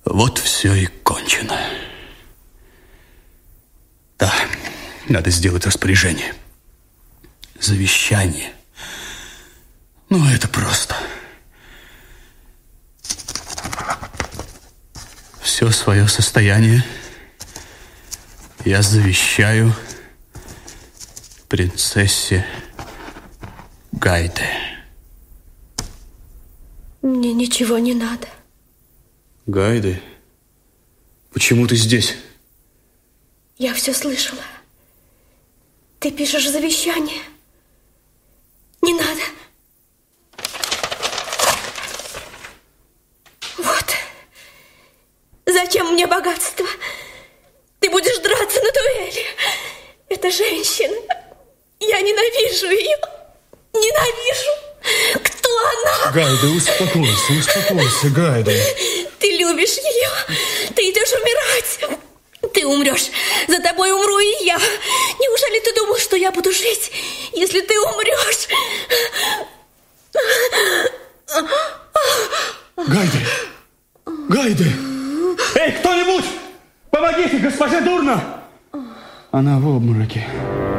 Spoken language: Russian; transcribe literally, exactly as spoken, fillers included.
Вот все и кончено. Да, надо сделать распоряжение. Завещание. Ну, это просто. Все свое состояние я завещаю принцессе Гайде. Мне ничего не надо. Гайде? Почему ты здесь? Я все слышала. Ты пишешь завещание. Не надо. Вот. Зачем мне богатство? Ты будешь драться на дуэли. Это женщина. Я ненавижу ее. Ненавижу. Кто она? Гайде, успокойся, успокойся, Гайде. Ты любишь ее. Ты идешь умирать. Ты умрешь. За тобой умру и я. Неужели ты думал, что я буду жить, если ты умрешь? Гайде! Гайде! Эй, кто-нибудь! Помогите, госпоже Дурна! Она в обмороке.